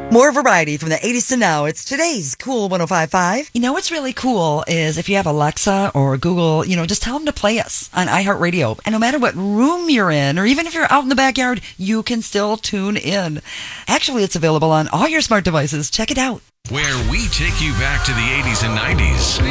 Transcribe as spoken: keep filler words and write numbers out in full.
More variety from the eighties to now. It's today's Cool one oh five point five. You know what's really cool is if you have Alexa or Google, you know, just tell them to play us on iHeartRadio. And no matter what room you're in, or even if you're out in the backyard, you can still tune in. Actually, it's available on all your smart devices. Check it out. Where we take you back to the eighties and nineties.